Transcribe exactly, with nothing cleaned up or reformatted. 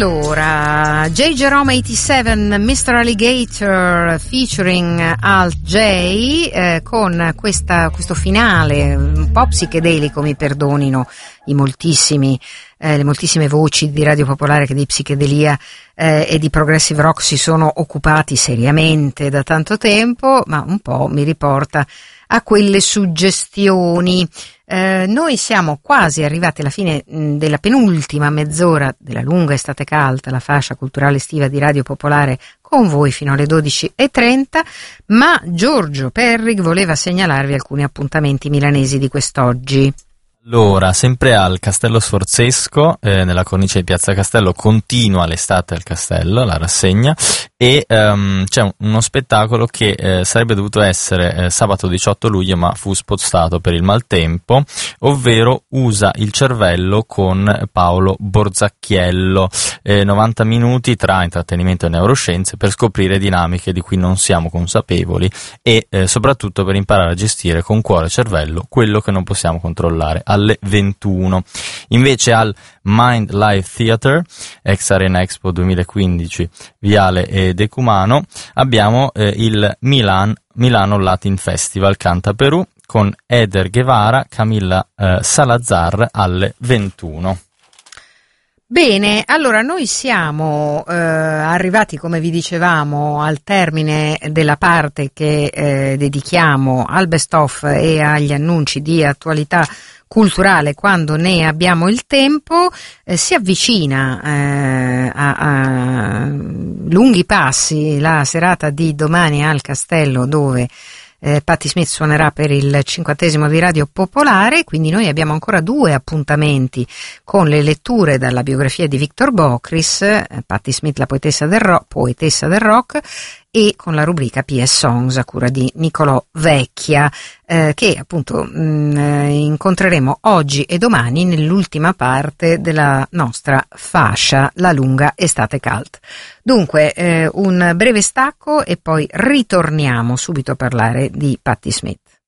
Allora, J. Jerome ottantasette, mister Alligator featuring Alt J, eh, con questa, questo finale un po' psichedelico, mi perdonino i moltissimi, eh, le moltissime voci di Radio Popolare che di psichedelia eh, e di progressive rock si sono occupati seriamente da tanto tempo, ma un po' mi riporta a quelle suggestioni. Eh, noi siamo quasi arrivati alla fine mh, della penultima mezz'ora della lunga estate calda, la fascia culturale estiva di Radio Popolare, con voi fino alle dodici e trenta, ma Giorgio Perrig voleva segnalarvi alcuni appuntamenti milanesi di quest'oggi. Allora, sempre al Castello Sforzesco, eh, nella cornice di Piazza Castello, continua l'estate al Castello, la rassegna, e um, c'è un, uno spettacolo che eh, sarebbe dovuto essere eh, sabato diciotto luglio, ma fu spostato per il maltempo, ovvero Usa il cervello con Paolo Borzacchiello, eh, novanta minuti tra intrattenimento e neuroscienze per scoprire dinamiche di cui non siamo consapevoli e eh, soprattutto per imparare a gestire con cuore e cervello quello che non possiamo controllare, alle ventuno. Invece al Mind Live Theater, ex Arena Expo duemilaquindici, Viale e Decumano, abbiamo eh, il Milan, Milano Latin Festival Canta Perù con Eder Guevara, Camilla eh, Salazar alle ventuno. Bene, allora noi siamo eh, arrivati, come vi dicevamo, al termine della parte che eh, dedichiamo al best of e agli annunci di attualità culturale quando ne abbiamo il tempo. Eh, si avvicina eh, a, a lunghi passi la serata di domani al Castello, dove Eh, Patti Smith suonerà per il cinquantesimo di Radio Popolare, quindi noi abbiamo ancora due appuntamenti con le letture dalla biografia di Victor Bockris, eh, Patti Smith la poetessa del rock, poetessa del rock, e con la rubrica P S Songs a cura di Nicolò Vecchia, eh, che appunto mh, incontreremo oggi e domani nell'ultima parte della nostra fascia, la lunga estate cult. Dunque, eh, un breve stacco e poi ritorniamo subito a parlare di Patti Smith.